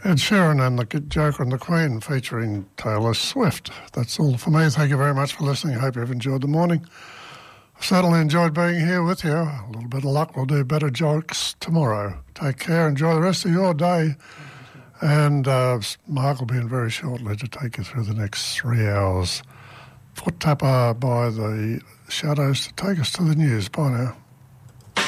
Ed Sheeran and the Joker and the Queen featuring Taylor Swift. That's all for me. Thank you very much for listening. I hope you've enjoyed the morning. I've certainly enjoyed being here with you. A little bit of luck, we'll do better jokes tomorrow. Take care. Enjoy the rest of your day. And Mark will be in very shortly to take you through the next 3 hours. Foot Tapper by the Shadows to take us to the news. Bye now.